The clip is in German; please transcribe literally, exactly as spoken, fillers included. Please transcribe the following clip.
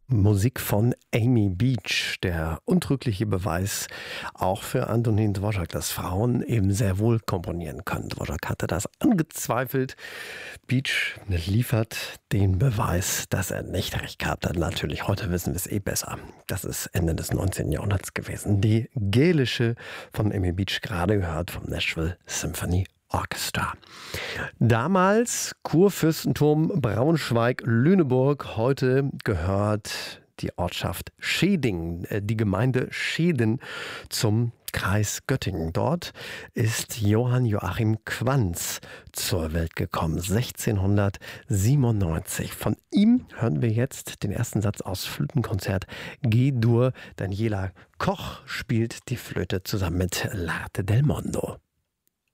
Musik von Amy Beach, der untrügliche Beweis auch für Antonín Dvořák, dass Frauen eben sehr wohl komponieren können. Dvořák hatte das angezweifelt. Beach liefert den Beweis, dass er nicht recht gehabt hat. Natürlich, heute wissen wir es eh besser. Das ist Ende des neunzehnten Jahrhunderts gewesen. Die Gälische von Amy Beach, gerade gehört vom Nashville Symphony Orchestra. Damals Kurfürstentum Braunschweig-Lüneburg, heute gehört die Ortschaft Schäding, die Gemeinde Schäden zum Kreis Göttingen. Dort ist Johann Joachim Quanz zur Welt gekommen, sechzehnhundertsiebenundneunzig. Von ihm hören wir jetzt den ersten Satz aus Flötenkonzert G-Dur. Daniela Koch spielt die Flöte zusammen mit L'Arte del Mondo.